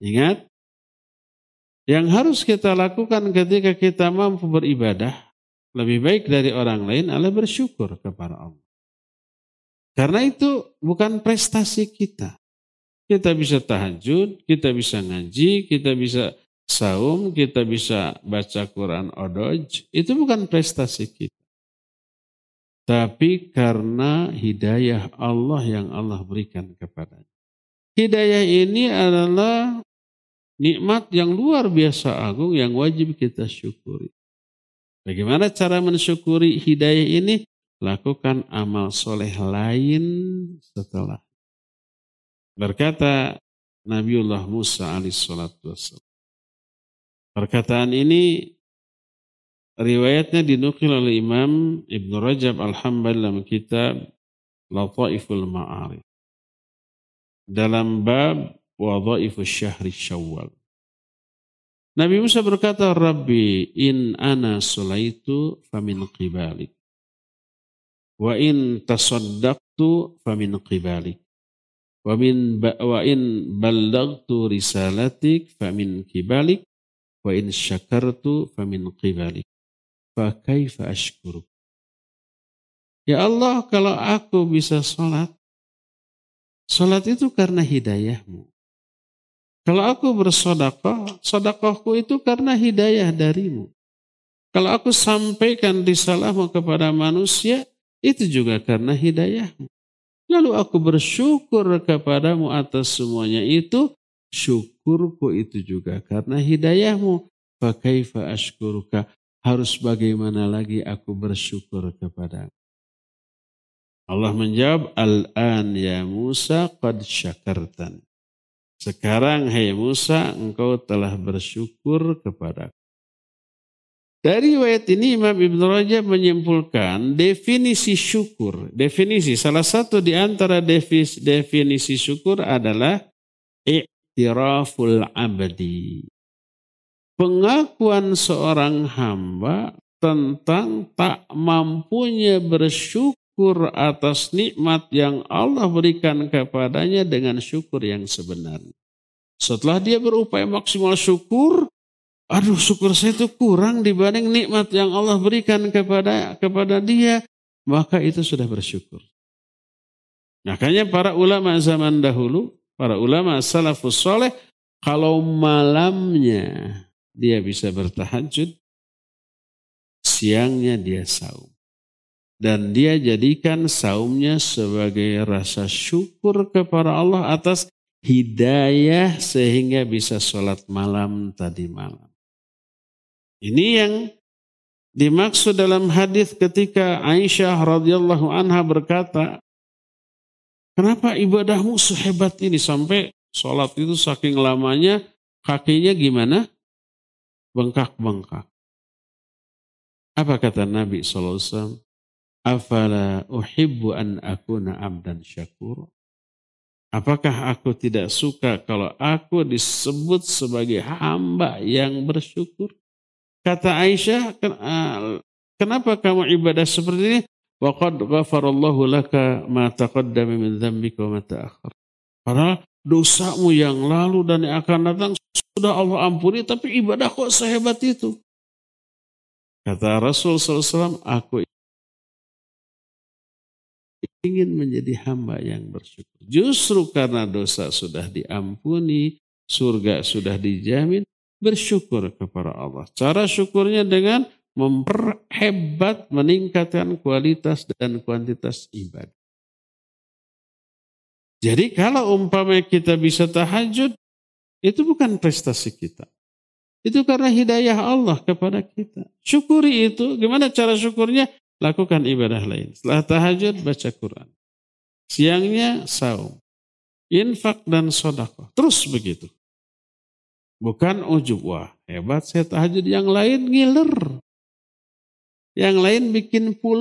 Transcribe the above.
Ingat, yang harus kita lakukan ketika kita mampu beribadah lebih baik dari orang lain adalah bersyukur kepada Allah. Karena itu bukan prestasi kita. Kita bisa tahajud, kita bisa ngaji, kita bisa saum, kita bisa baca Quran odoj. Itu bukan prestasi kita. Tapi karena hidayah Allah yang Allah berikan kepadanya. Hidayah ini adalah nikmat yang luar biasa agung yang wajib kita syukuri. Bagaimana cara mensyukuri hidayah ini? Lakukan amal soleh lain setelah. Berkata Nabiullah Musa alaihissalatu wassalam. Perkataan ini riwayatnya dinukil oleh Imam Ibn Rajab Al-Hambali dalam kitab Lataiful Ma'arif. Dalam bab Wadhaifus Syahri Syawal. Nabi Musa berkata, Rabbi in ana sulaitu famin qibalik. Wa in tasaddaqtu famin qibalik. Wa in ballagtu risalatik famin qibalik. Wa in syakartu famin qibalik. Fa kaifa ashkuruk. Ya Allah, kalau aku bisa sholat itu karena hidayahmu. Kalau aku bersedekah, sedekahku itu karena hidayah darimu. Kalau aku sampaikan risalahmu kepada manusia, itu juga karena hidayahmu. Lalu aku bersyukur kepadamu atas semuanya itu, syukurku itu juga karena hidayahmu. Fa kaifa ashkuruka, harus bagaimana lagi aku bersyukur kepadamu. Allah menjawab, Al-an ya Musa qad syakartan. Sekarang hai Musa, engkau telah bersyukur kepadaku. Dari ayat ini Imam Ibn Rajab menyimpulkan definisi syukur. Salah satu di antara definisi syukur adalah i'tiraful abdi. Pengakuan seorang hamba tentang tak mampunya bersyukur atas nikmat yang Allah berikan kepadanya dengan syukur yang sebenarnya. Setelah dia berupaya maksimal syukur, syukur saya itu kurang dibanding nikmat yang Allah berikan kepada dia, maka itu sudah bersyukur. Makanya para ulama zaman dahulu, para ulama salafus soleh, kalau malamnya dia bisa bertahajud, siangnya dia saum. Dan dia jadikan saumnya sebagai rasa syukur kepada Allah atas hidayah sehingga bisa sholat malam tadi malam. Ini yang dimaksud dalam hadis ketika Aisyah radhiyallahu anha berkata, kenapa ibadahmu sehebat ini sampai sholat itu saking lamanya kakinya gimana? Bengkak-bengkak. Apa kata Nabi SAW? Afala uhibbu an akuna abdan syakur. Apakah aku tidak suka kalau aku disebut sebagai hamba yang bersyukur? Kata Aisyah, kenapa kamu ibadah seperti ini? Wa qad ghafarallahu laka ma taqaddama min dzambika wa ma ta'akhkhar. Padahal dosamu yang lalu dan yang akan datang sudah Allah ampuni, tapi ibadah kok sehebat itu? Kata Rasul SAW, aku ingin menjadi hamba yang bersyukur. Justru karena dosa sudah diampuni, surga sudah dijamin, bersyukur kepada Allah. Cara syukurnya dengan memperhebat, meningkatkan kualitas dan kuantitas ibadah. Jadi kalau umpamanya kita bisa tahajud, itu bukan prestasi kita. Itu karena hidayah Allah kepada kita. Syukuri itu. Gimana cara syukurnya? Lakukan ibadah lain. Setelah tahajud, baca Quran. Siangnya saum. Infak dan sedekah. Terus begitu. Bukan ujub. Wah, hebat saya tahajud. Yang lain ngiler. Yang lain bikin pulau.